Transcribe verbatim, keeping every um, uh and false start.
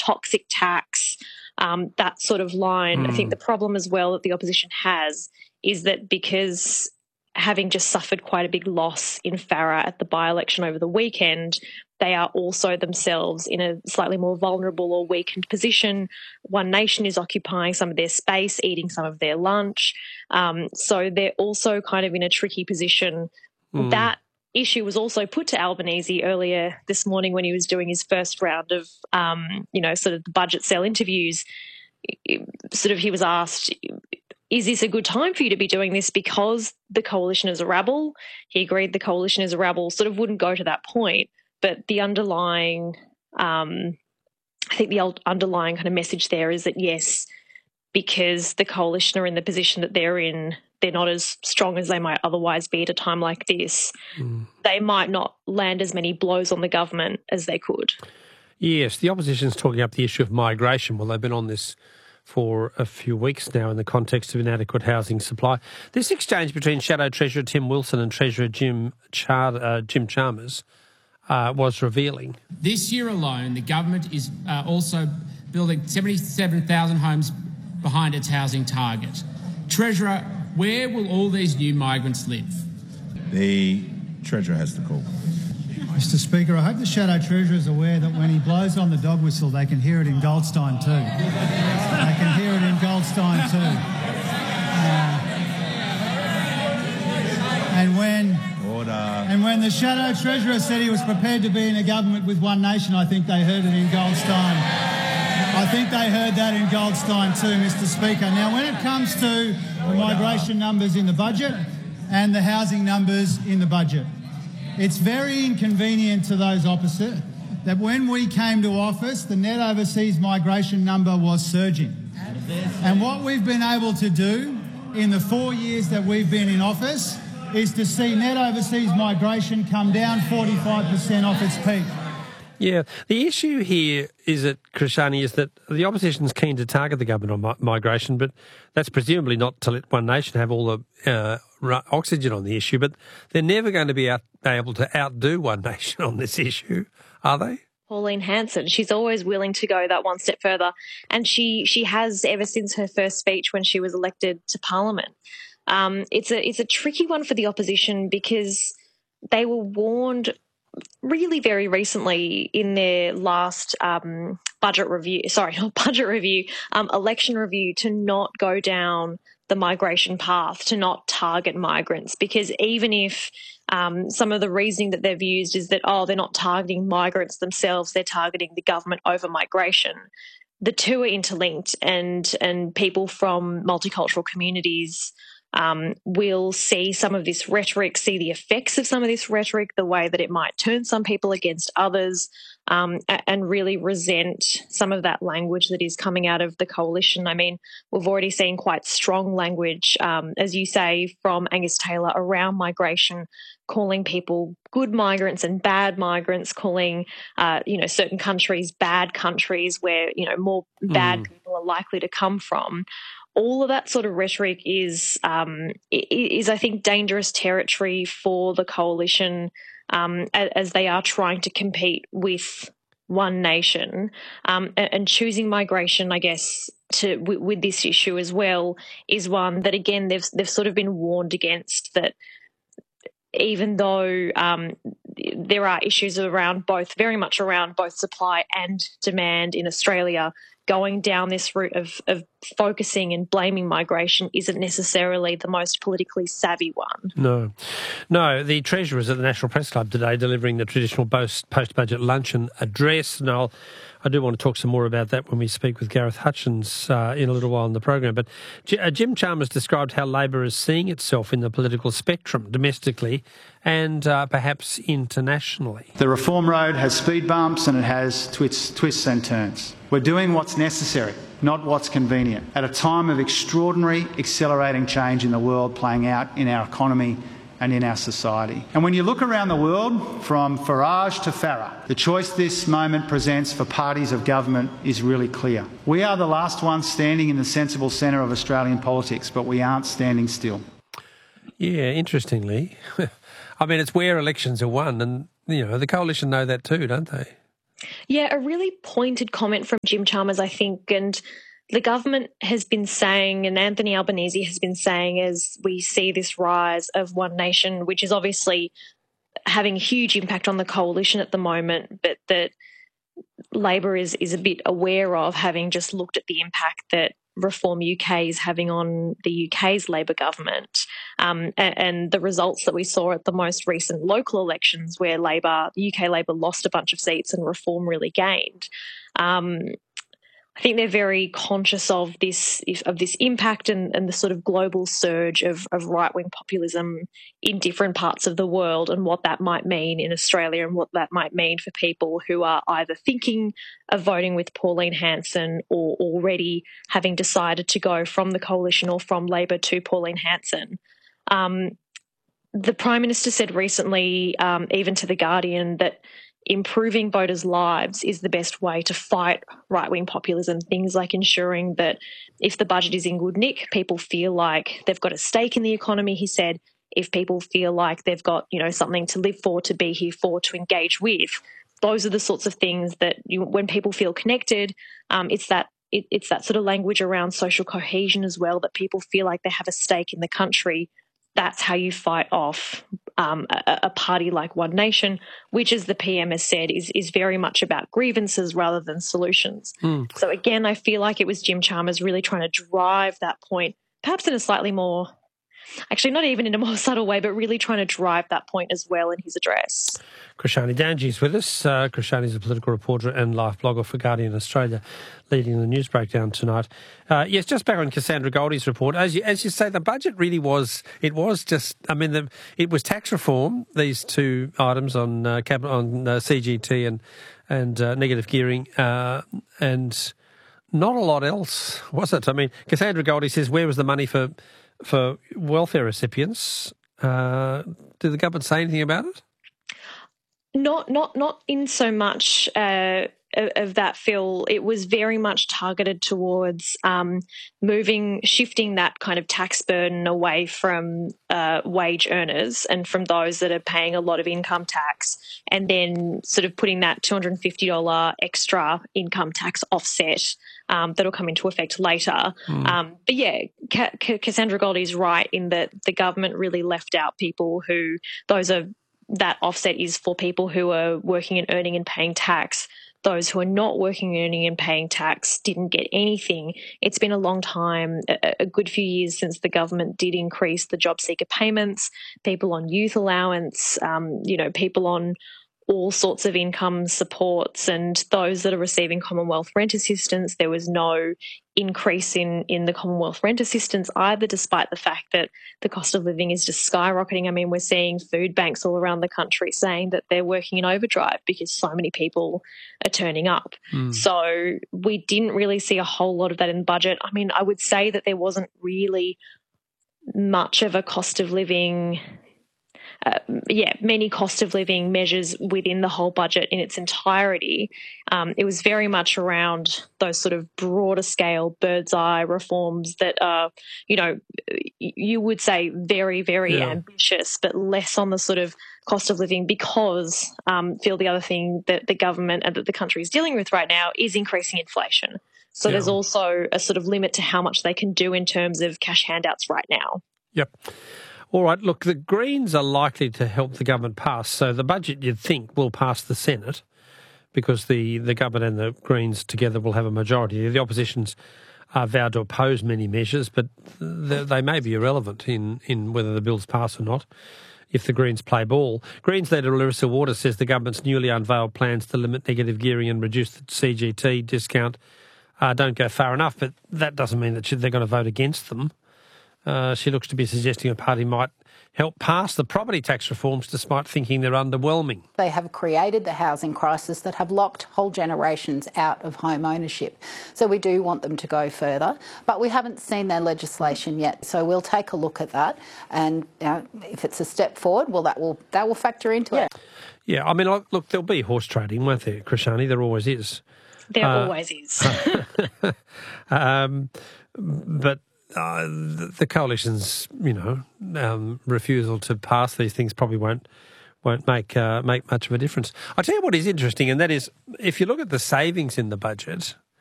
toxic tax, um, that sort of line. Mm. I think the problem as well that the opposition has is that because having just suffered quite a big loss in Farrer at the by-election over the weekend, they are also themselves in a slightly more vulnerable or weakened position. One Nation is occupying some of their space, eating some of their lunch. Um, so they're also kind of in a tricky position. Mm. That issue was also put to Albanese earlier this morning when he was doing his first round of, um, you know, sort of the budget cell interviews. Sort of he was asked, is this a good time for you to be doing this because the coalition is a rabble? He agreed the coalition is a rabble, sort of wouldn't go to that point. But the underlying, um, I think the underlying kind of message there is that, yes, because the coalition are in the position that they're in, they're not as strong as they might otherwise be at a time like this. Mm. They might not land as many blows on the government as they could. Yes, the opposition's talking up the issue of migration. Well, they've been on this for a few weeks now in the context of inadequate housing supply. This exchange between Shadow Treasurer Tim Wilson and Treasurer Jim, Char- uh, Jim Chalmers uh, was revealing. This year alone, the government is uh, also building seventy-seven thousand homes behind its housing target. Treasurer, where will all these new migrants live? The Treasurer has the call. Mister Speaker, I hope the Shadow Treasurer is aware that when he blows on the dog whistle, they can hear it in Goldstein too. They can hear it in Goldstein too. Uh, and when Order. and when the Shadow Treasurer said he was prepared to be in a government with One Nation, I think they heard it in Goldstein. I think they heard that in Goldstein too, Mister Speaker. Now, when it comes to the migration numbers in the budget and the housing numbers in the budget, it's very inconvenient to those opposite that when we came to office, the net overseas migration number was surging. And what we've been able to do in the four years that we've been in office is to see net overseas migration come down forty-five percent off its peak. Yeah, the issue here is that, Krishani, is that the opposition's keen to target the government on mi- migration, but that's presumably not to let One Nation have all the uh, oxygen on the issue, but they're never going to be out, able to outdo One Nation on this issue, are they? Pauline Hanson, she's always willing to go that one step further, and she she has ever since her first speech when she was elected to Parliament. Um, it's a it's a tricky one for the opposition because they were warned really very recently in their last um, budget review, sorry, not budget review, um, election review, to not go down the migration path, to not target migrants, because even if um, some of the reasoning that they've used is that, oh, they're not targeting migrants themselves, they're targeting the government over migration, the two are interlinked, and and people from multicultural communities Um, will see some of this rhetoric, see the effects of some of this rhetoric, the way that it might turn some people against others, um, and really resent some of that language that is coming out of the coalition. I mean, we've already seen quite strong language, um, as you say, from Angus Taylor around migration, calling people good migrants and bad migrants, calling, uh, you know, certain countries bad countries where, you know, more bad mm. people are likely to come from. All of that sort of rhetoric is, um, is I think, dangerous territory for the coalition um, as they are trying to compete with One Nation, um, and choosing migration, I guess, to with, with this issue as well is one that, again, they've they've sort of been warned against, that even though um, there are issues around both, very much around both supply and demand in Australia, going down this route of, of focusing and blaming migration isn't necessarily the most politically savvy one. No. No, the Treasurer was at the National Press Club today delivering the traditional post, post-budget luncheon address. And I'll, I do want to talk some more about that when we speak with Gareth Hutchins uh, in a little while in the program. But J- uh, Jim Chalmers described how Labor is seeing itself in the political spectrum, domestically and uh, perhaps internationally. The reform road has speed bumps and it has twists, twists and turns. We're doing what's necessary, not what's convenient, at a time of extraordinary, accelerating change in the world playing out in our economy and in our society. And when you look around the world, from Farage to Farrer, the choice this moment presents for parties of government is really clear. We are the last ones standing in the sensible centre of Australian politics, but we aren't standing still. Yeah, interestingly, I mean, it's where elections are won, and, you know, the coalition know that too, don't they? Yeah, a really pointed comment from Jim Chalmers, I think, and the government has been saying, and Anthony Albanese has been saying, as we see this rise of One Nation, which is obviously having a huge impact on the coalition at the moment, but that Labor is is a bit aware of, having just looked at the impact that Reform U K is having on the U K's Labor government, um, and, and the results that we saw at the most recent local elections, where Labor, U K Labor, lost a bunch of seats and Reform really gained. Um, I think they're very conscious of this of this impact and, and the sort of global surge of, of right-wing populism in different parts of the world, and what that might mean in Australia, and what that might mean for people who are either thinking of voting with Pauline Hanson or already having decided to go from the coalition or from Labor to Pauline Hanson. Um, the Prime Minister said recently, um, even to The Guardian, that improving voters' lives is the best way to fight right-wing populism. Things like ensuring that if the budget is in good nick, people feel like they've got a stake in the economy, he said. If people feel like they've got, you know, something to live for, to be here for, to engage with, those are the sorts of things that you, when people feel connected, um, it's that it, it's that sort of language around social cohesion as well, that people feel like they have a stake in the country. That's how you fight off um, a, a party like One Nation, which, as the P M has said, is is very much about grievances rather than solutions. Mm. So again, I feel like it was Jim Chalmers really trying to drive that point, perhaps in a slightly more, actually not even in a more subtle way, but really trying to drive that point as well in his address. Krishani Danji is with us. Uh, Krishani is a political reporter and life blogger for Guardian Australia, leading the news breakdown tonight. Uh, yes, just back on Cassandra Goldie's report. As you, as you say, the budget really was, it was just, I mean, the, it was tax reform, these two items on uh, cabinet, on uh, C G T and, and uh, negative gearing, uh, and not a lot else, was it? I mean, Cassandra Goldie says, where was the money for, for welfare recipients? Uh, did the government say anything about it? Not, not, not in so much uh, of that, Phil. It was very much targeted towards um, moving, shifting that kind of tax burden away from uh, wage earners and from those that are paying a lot of income tax, and then sort of putting that two hundred fifty dollars extra income tax offset um, that'll come into effect later. Mm. Um, but yeah, Ca- Ca- Cassandra Goldie's right in that the government really left out people who, those are, that offset is for people who are working and earning and paying tax. Those who are not working, earning and paying tax didn't get anything. It's been a long time, a, a good few years since the government did increase the job seeker payments, people on youth allowance, um, you know, people on all sorts of income supports, and those that are receiving Commonwealth rent assistance. There was no increase in, in the Commonwealth rent assistance either, despite the fact that the cost of living is just skyrocketing. I mean, we're seeing food banks all around the country saying that they're working in overdrive because so many people are turning up. Mm. So we didn't really see a whole lot of that in the budget. I mean, I would say that there wasn't really much of a cost of living Uh, yeah, many cost of living measures within the whole budget in its entirety. Um, it was very much around those sort of broader scale bird's eye reforms that are, you know, you would say very, very yeah. ambitious, but less on the sort of cost of living, because, um, Phil, the other thing that the government and that the country is dealing with right now is increasing inflation. So yeah. there's also a sort of limit to how much they can do in terms of cash handouts right now. Yep. All right, look, the Greens are likely to help the government pass, so the budget, you'd think, will pass the Senate because the, the government and the Greens together will have a majority. The opposition's are vowed to oppose many measures, but they, they may be irrelevant in, in whether the bills pass or not if the Greens play ball. Greens leader Larissa Waters says the government's newly unveiled plans to limit negative gearing and reduce the C G T discount uh, don't go far enough, but that doesn't mean that they're going to vote against them. Uh, she looks to be suggesting a party might help pass the property tax reforms despite thinking they're underwhelming. They have created the housing crisis that have locked whole generations out of home ownership. So we do want them to go further, but we haven't seen their legislation yet. So we'll take a look at that, and you know, if it's a step forward, well, that will that will factor into yeah. it. Yeah, I mean, look, there'll be horse trading, won't there, Krishani? There always is. There uh, always is. um, but. Uh, the, the coalition's, you know, um, refusal to pass these things probably won't won't make uh, make much of a difference. I'll tell you what is interesting, and that is if you look at the savings in the budget,